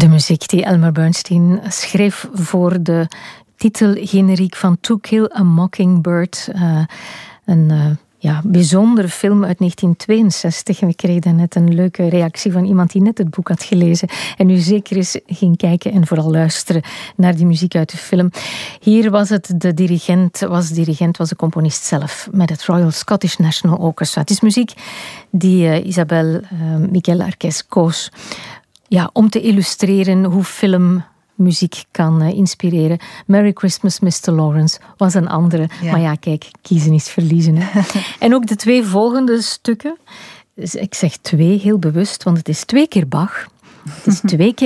De muziek die Elmer Bernstein schreef voor de titelgeneriek van To Kill a Mockingbird. Een bijzondere film uit 1962. En we kregen net een leuke reactie van iemand die net het boek had gelezen en nu zeker eens ging kijken en vooral luisteren naar die muziek uit de film. Hier was het de dirigent, was de componist zelf met het Royal Scottish National Orchestra. Het is muziek die Isabelle Miquel Arqués koos. Ja, om te illustreren hoe filmmuziek kan inspireren. Merry Christmas, Mr. Lawrence was een andere. Ja. Maar ja, kijk, kiezen is verliezen. Hè. En ook de 2 volgende stukken. Dus ik zeg 2 heel bewust, want het is 2 keer Bach. Het is 2 keer